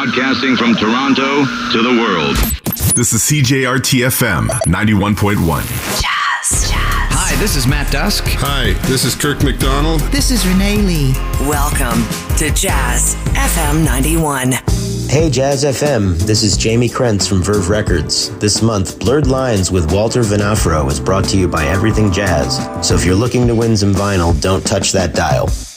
broadcasting from Toronto to the world. This is CJRT-FM 91.1. Jazz. Hi, this is Matt Dusk. Hi, this is Kirk McDonald. This is Renee Lee. Welcome to Jazz FM 91. Hey Jazz FM, this is Jamie Krentz from Verve Records. This month, Blurred Lines with Walter Venafro is brought to you by Everything Jazz. So if you're looking to win some vinyl, don't touch that dial.